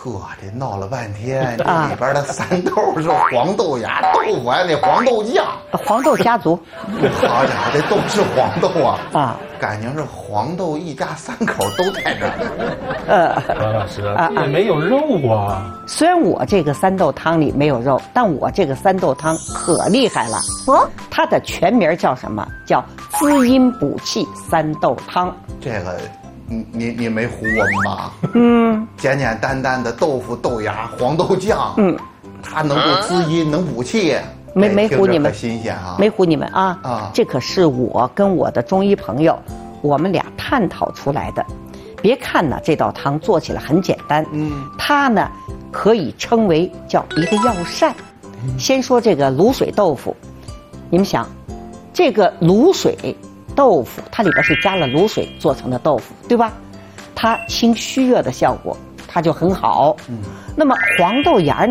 呵，这闹了半天，这里边的三豆是黄豆芽豆腐，还得黄豆酱， 黄豆家族。 好家伙，这都是黄豆啊！ 啊， 感情是黄豆一家三口都在这儿。 王老师，这也没有肉啊。 虽然我这个三豆汤里没有肉，但我这个三豆汤可厉害了。 哦， 它的全名叫什么？叫滋阴补气三豆汤。 这个，你没唬我们吧？简简单单的豆腐、豆芽、黄豆酱，它能够滋阴，能补气。 没唬你们， 新鲜啊！ 没唬你们啊！啊，这可是我跟我的中医朋友，我们俩探讨出来的。别看呢，这道汤做起来很简单，它呢可以称为叫一个药膳。先说这个卤水豆腐，你们想，这个卤水豆腐它里边是加了卤水做成的豆腐，对吧？它清虚热的效果，它就很好。那么黄豆芽